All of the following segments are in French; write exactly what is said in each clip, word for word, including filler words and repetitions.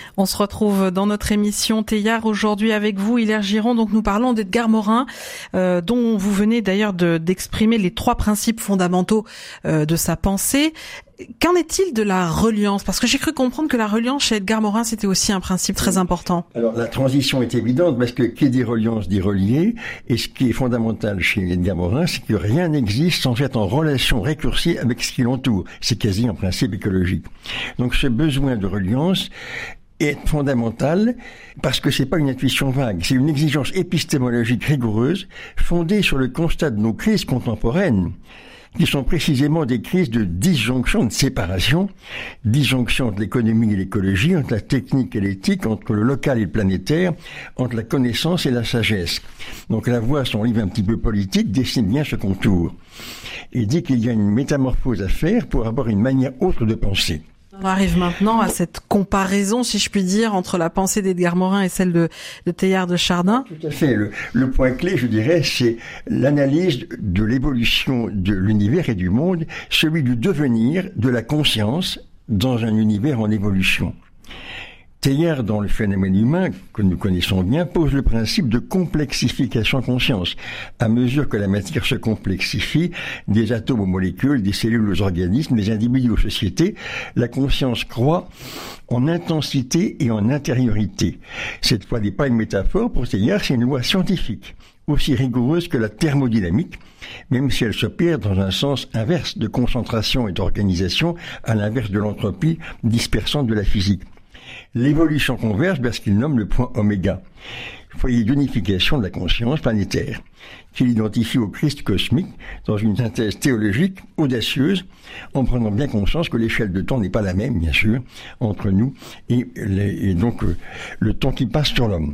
On se retrouve dans notre émission Teilhard aujourd'hui avec vous, Hilaire Giron. Donc nous parlons d'Edgar Morin, euh, dont vous venez d'ailleurs de, d'exprimer les trois principes fondamentaux euh, de sa pensée. Qu'en est-il de la reliance ? Parce que j'ai cru comprendre que la reliance chez Edgar Morin, c'était aussi un principe très important. Alors la transition est évidente parce que qui dit reliance dit relier. Et ce qui est fondamental chez Edgar Morin, c'est que rien n'existe sans être en relation récursive avec ce qui l'entoure. C'est quasi un principe écologique. Donc ce besoin de reliance est fondamental parce que c'est pas une intuition vague, c'est une exigence épistémologique rigoureuse fondée sur le constat de nos crises contemporaines, qui sont précisément des crises de disjonction, de séparation, disjonction entre l'économie et l'écologie, entre la technique et l'éthique, entre le local et le planétaire, entre la connaissance et la sagesse. Donc la voix, son livre un petit peu politique, dessine bien ce contour. Et dit qu'il y a une métamorphose à faire pour avoir une manière autre de penser. On arrive maintenant à cette comparaison, si je puis dire, entre la pensée d'Edgar Morin et celle de, de Teilhard de Chardin. Tout à fait. Le, le point clé, je dirais, c'est l'analyse de l'évolution de l'univers et du monde, celui du devenir de la conscience dans un univers en évolution. Teilhard, dans le phénomène humain, que nous connaissons bien, pose le principe de complexification conscience. À mesure que la matière se complexifie, des atomes aux molécules, des cellules aux organismes, des individus aux sociétés, la conscience croît en intensité et en intériorité. Cette fois n'est pas une métaphore, pour Teilhard, c'est une loi scientifique, aussi rigoureuse que la thermodynamique, même si elle s'opère dans un sens inverse de concentration et d'organisation, à l'inverse de l'entropie dispersante de la physique. L'évolution converge vers ce qu'il nomme le point oméga, foyer d'unification de la conscience planétaire, qu'il identifie au Christ cosmique dans une synthèse théologique audacieuse, en prenant bien conscience que l'échelle de temps n'est pas la même, bien sûr, entre nous et, les, et donc euh, le temps qui passe sur l'homme.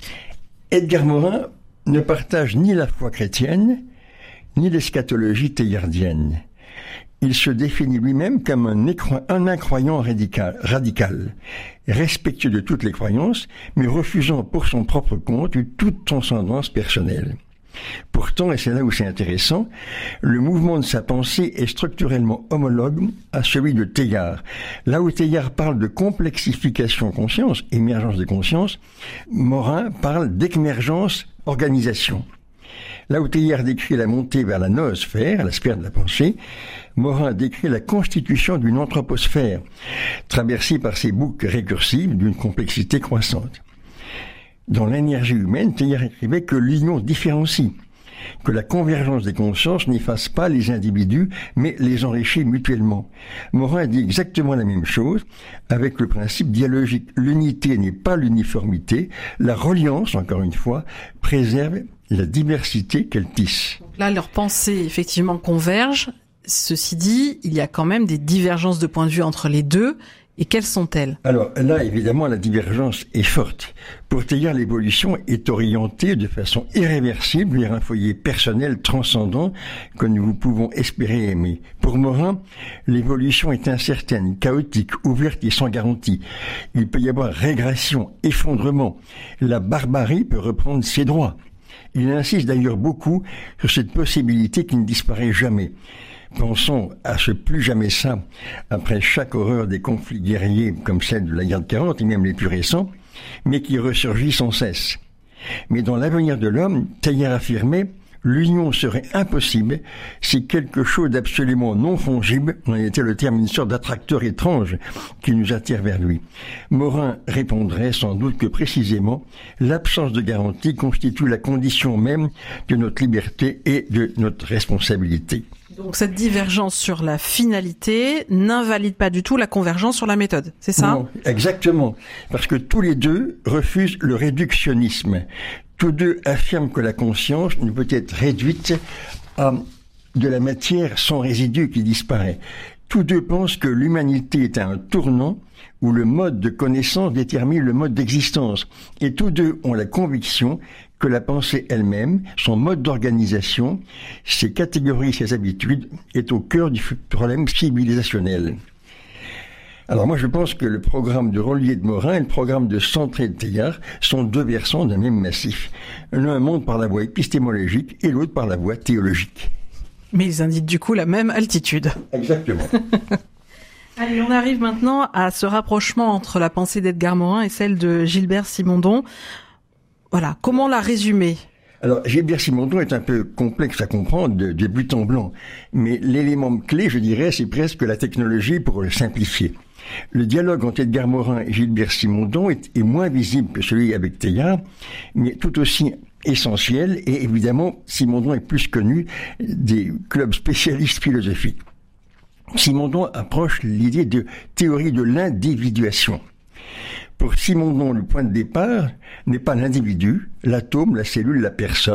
Edgar Morin ne partage ni la foi chrétienne, ni l'eschatologie teilhardienne. Il se définit lui-même comme un, écro- un incroyant radical, radical, respectueux de toutes les croyances, mais refusant pour son propre compte toute transcendance personnelle. Pourtant, et c'est là où c'est intéressant, le mouvement de sa pensée est structurellement homologue à celui de Teilhard. Là où Teilhard parle de complexification conscience, émergence de conscience, Morin parle d'émergence organisation. Là où Teilhard décrit la montée vers la noosphère, la sphère de la pensée, Morin décrit la constitution d'une anthroposphère, traversée par ces boucles récursives d'une complexité croissante. Dans l'énergie humaine, Teilhard écrivait que l'union différencie, que la convergence des consciences n'efface pas les individus, mais les enrichit mutuellement. Morin dit exactement la même chose avec le principe dialogique. L'unité n'est pas l'uniformité, la reliance, encore une fois, préserve la diversité qu'elle tisse. Donc là, leurs pensées, effectivement, convergent. Ceci dit, il y a quand même des divergences de point de vue entre les deux. Et quelles sont-elles ? Alors là, évidemment, la divergence est forte. Pour Teilhard, l'évolution est orientée de façon irréversible vers un foyer personnel transcendant que nous pouvons espérer aimer. Pour Morin, l'évolution est incertaine, chaotique, ouverte et sans garantie. Il peut y avoir régression, effondrement. La barbarie peut reprendre ses droits. Il insiste d'ailleurs beaucoup sur cette possibilité qui ne disparaît jamais. Pensons à ce plus jamais ça, après chaque horreur des conflits guerriers comme celle de la guerre de quarante et même les plus récents, mais qui ressurgit sans cesse. Mais dans l'avenir de l'homme, Teilhard affirmait « l'union serait impossible si quelque chose d'absolument non fongible, en était le terme, une sorte d'attracteur étrange qui nous attire vers lui ». Morin répondrait sans doute que précisément, l'absence de garantie constitue la condition même de notre liberté et de notre responsabilité. Donc cette divergence sur la finalité n'invalide pas du tout la convergence sur la méthode, c'est ça ? Non, exactement. Parce que tous les deux refusent le réductionnisme. Tous deux affirment que la conscience ne peut être réduite à de la matière sans résidu qui disparaît. Tous deux pensent que l'humanité est à un tournant où le mode de connaissance détermine le mode d'existence. Et tous deux ont la conviction que la pensée elle-même, son mode d'organisation, ses catégories, ses habitudes, est au cœur du problème civilisationnel. Alors moi je pense que le programme de Rollier de Morin et le programme de Centré de Teilhard sont deux versants d'un même massif. L'un monte par la voie épistémologique et l'autre par la voie théologique. Mais ils indiquent du coup la même altitude. Exactement. Allez, on arrive maintenant à ce rapprochement entre la pensée d'Edgar Morin et celle de Gilbert Simondon. Voilà, comment la résumer ? Alors, Gilbert Simondon est un peu complexe à comprendre de, de but en blanc, mais l'élément clé, je dirais, c'est presque la technologie pour le simplifier. Le dialogue entre Edgar Morin et Gilbert Simondon est, est moins visible que celui avec Teilhard, mais tout aussi essentiel, et évidemment, Simondon est plus connu des clubs spécialistes philosophiques. Simondon approche l'idée de théorie de l'individuation. Pour Simondon, le point de départ n'est pas l'individu, l'atome, la cellule, la personne,